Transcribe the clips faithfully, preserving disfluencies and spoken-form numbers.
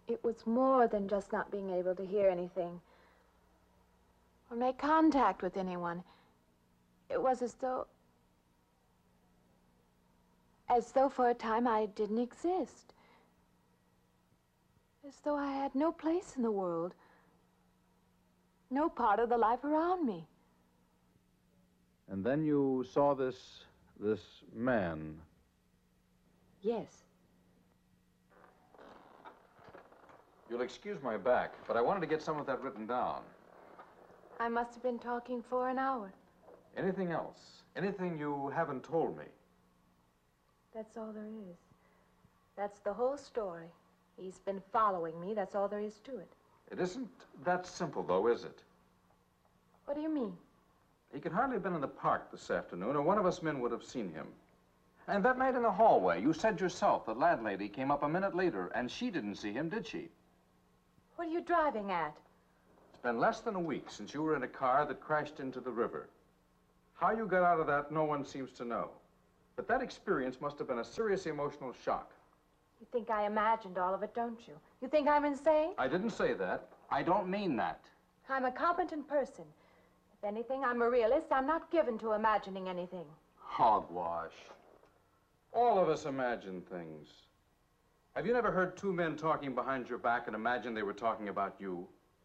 It was more than just not being able to hear anything or make contact with anyone. It was as though... as though for a time I didn't exist. As though I had no place in the world. No part of the life around me. And then you saw this, this man. Yes. You'll excuse my back, but I wanted to get some of that written down. I must have been talking for an hour. Anything else? Anything you haven't told me? That's all there is. That's the whole story. He's been following me. That's all there is to it. It isn't that simple, though, is it? What do you mean? He could hardly have been in the park this afternoon, or one of us men would have seen him. And that night in the hallway, you said yourself the landlady came up a minute later, and she didn't see him, did she? What are you driving at? It's been less than a week since you were in a car that crashed into the river. How you got out of that, no one seems to know. But that experience must have been a serious emotional shock. You think I imagined all of it, don't you? You think I'm insane? I didn't say that. I don't mean that. I'm a competent person. If anything, I'm a realist. I'm not given to imagining anything. Hogwash. All of us imagine things. Have you never heard two men talking behind your back and imagined they were talking about you?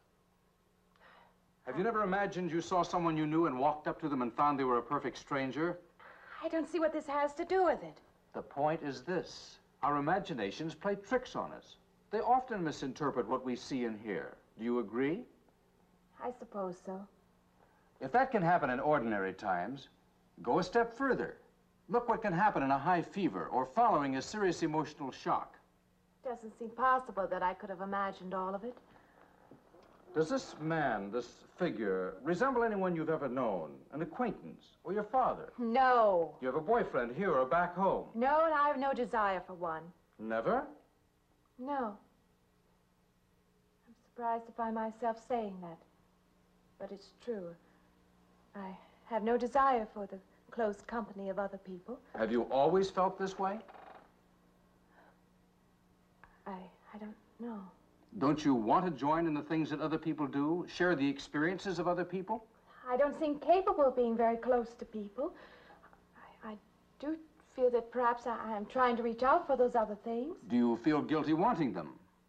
Have you never imagined you saw someone you knew and walked up to them and found they were a perfect stranger? I don't see what this has to do with it. The point is this. Our imaginations play tricks on us. They often misinterpret what we see and hear. Do you agree? I suppose so. If that can happen in ordinary times, go a step further. Look what can happen in a high fever or following a serious emotional shock. It doesn't seem possible that I could have imagined all of it. Does this man, this figure, resemble anyone you've ever known? An acquaintance? Or your father? No. You have a boyfriend here or back home? No, and I have no desire for one. Never? No. I'm surprised to find myself saying that. But it's true. I have no desire for the close company of other people. Have you always felt this way? I, I don't know. Don't you want to join in the things that other people do? Share the experiences of other people? I don't seem capable of being very close to people. I, I do feel that perhaps I, I'm trying to reach out for those other things. Do you feel guilty wanting them?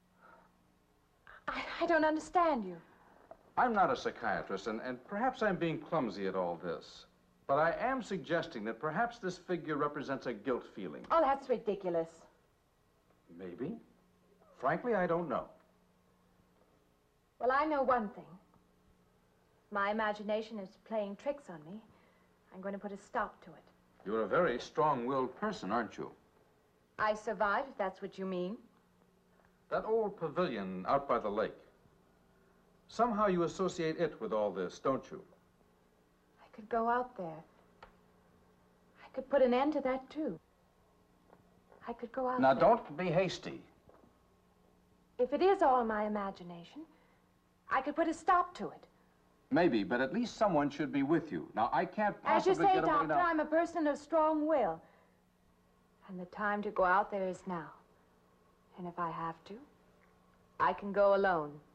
I, I don't understand you. I'm not a psychiatrist, and, and perhaps I'm being clumsy at all this. But I am suggesting that perhaps this figure represents a guilt feeling. Oh, that's ridiculous. Maybe. Frankly, I don't know. Well, I know one thing. My imagination is playing tricks on me. I'm going to put a stop to it. You're a very strong-willed person, aren't you? I survived, if that's what you mean. That old pavilion out by the lake. Somehow you associate it with all this, don't you? I could go out there. I could put an end to that, too. I could go out Now, there. don't be hasty. If it is all my imagination, I could put a stop to it. Maybe, but at least someone should be with you. Now, I can't As you possibly say, get away Doctor, now. I'm a person of strong will. And the time to go out there is now. And if I have to, I can go alone.